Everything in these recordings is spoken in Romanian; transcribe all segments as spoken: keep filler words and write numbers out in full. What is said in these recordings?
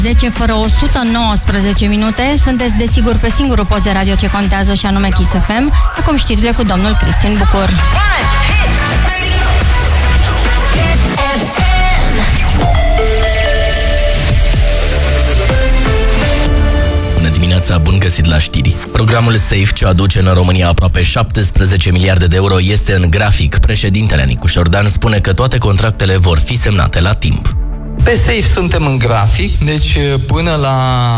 zece fără o sută nouăsprezece minute. Sunteți desigur pe singurul post de radio ce contează, și anume Kiss F M. Acum știrile cu domnul Cristin Bucur. Bună dimineața, bun găsit la știri. Programul SAFE, ce aduce în România aproape șaptesprezece miliarde de euro, este în grafic. Președintele Nicu Șordan spune că toate contractele vor fi semnate la timp. Pe SAFE suntem în grafic, deci până la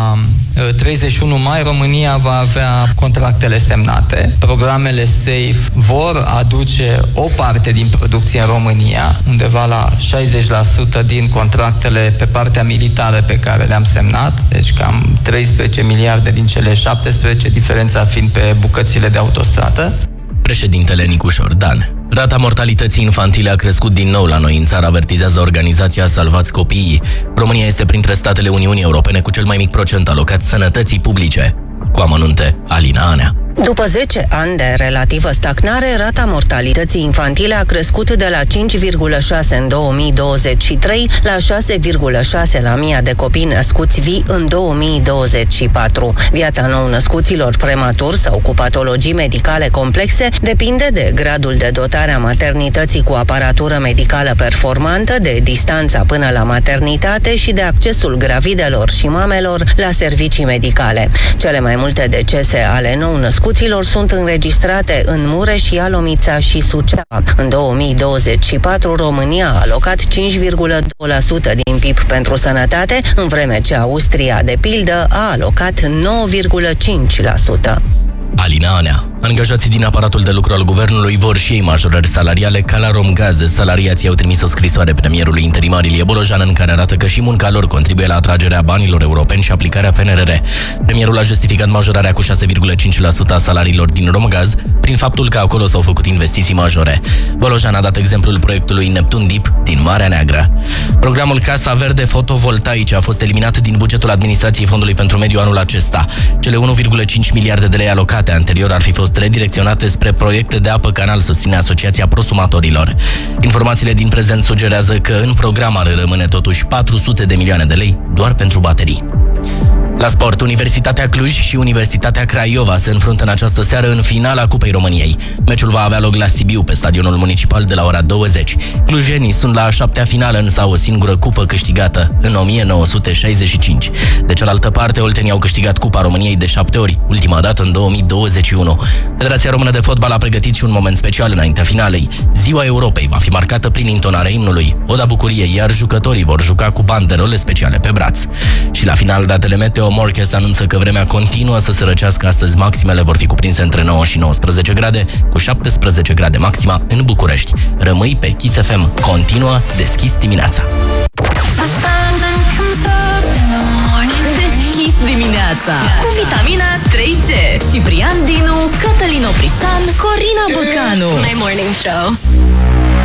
treizeci și unu mai România va avea contractele semnate. Programele SAFE vor aduce o parte din producție în România, undeva la șaizeci la sută din contractele pe partea militară pe care le-am semnat, deci cam treisprezece miliarde din cele șaptesprezece, diferența fiind pe bucățile de autostradă. Președintele Nicu Șordan. Rata mortalității infantile a crescut din nou la noi în țară, avertizează organizația Salvați Copiii. România este printre statele Uniunii Europene cu cel mai mic procent alocat sănătății publice. Cu amănunte, Alina Anea. După zece ani de relativă stagnare, rata mortalității infantile a crescut de la cinci virgulă șase în două mii douăzeci și trei la șase virgulă șase la mie de copii născuți vii în două mii douăzeci și patru. Viața nou-născuților prematuri sau cu patologii medicale complexe depinde de gradul de dotare a maternității cu aparatură medicală performantă, de distanța până la maternitate și de accesul gravidelor și mamelor la servicii medicale. Cele mai multe decese ale nou-născuților sunt înregistrate în Mureș, Ialomița și Suceava. În două mii douăzeci și patru, România a alocat cinci virgulă doi la sută din P I B pentru sănătate, în vreme ce Austria, de pildă, a alocat nouă virgulă cinci la sută. Alina Anea. Angajații din aparatul de lucru al guvernului vor și ei majorări salariale ca la Romgaz. Salariații au trimis o scrisoare premierului interimar Ilie Bolojan în care arată că și munca lor contribuie la atragerea banilor europeni și aplicarea P N R R. Premierul a justificat majorarea cu șase virgulă cinci la sută a salariilor din Romgaz prin faptul că acolo s-au făcut investiții majore. Bolojan a dat exemplul proiectului Neptun Deep din Marea Neagră. Programul Casa Verde Fotovoltaice a fost eliminat din bugetul administrației Fondului pentru Mediu anul acesta. Cele unu virgulă cinci miliarde de lei alocate anterior ar fi fost redirecționate spre proiecte de apă canal, susține Asociația Prosumatorilor. Informațiile din prezent sugerează că în program ar rămâne totuși patru sute de milioane de lei doar pentru baterii. La sport, Universitatea Cluj și Universitatea Craiova se înfruntă în această seară în finala Cupei României. Meciul va avea loc la Sibiu, pe stadionul municipal, de la ora douăzeci. Clujenii sunt la a șaptea finală, însă au o singură cupă câștigată, în o mie nouă sute șaizeci și cinci. De cealaltă parte, oltenii au câștigat Cupa României de șapte ori, ultima dată în două mii douăzeci și unu. Federația Română de Fotbal a pregătit și un moment special înaintea finalei. Ziua Europei va fi marcată prin intonarea imnului, Oda Bucuriei, iar jucătorii vor juca cu banderole speciale pe braț. Și la final, datele meteo, Morchest anunță că vremea continuă să se răcească astăzi. Maximele vor fi cuprinse între nouă și nouăsprezece grade, cu șaptesprezece grade maxima în București. Rămâi pe Kiss F M. Continuă deschis dimineața. Deschis dimineața cu vitamina trei C. Ciprian Dinu, Cătălin Oprișan, Corina Băcanu. My morning show.